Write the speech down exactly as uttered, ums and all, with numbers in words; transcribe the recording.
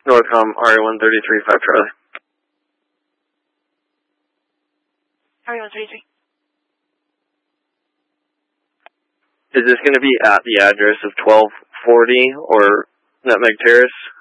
Northcom R A one thirty-three, five Charlie. R A one thirty-three. Is this going to be at the address of twelve forty or Nutmeg Terrace?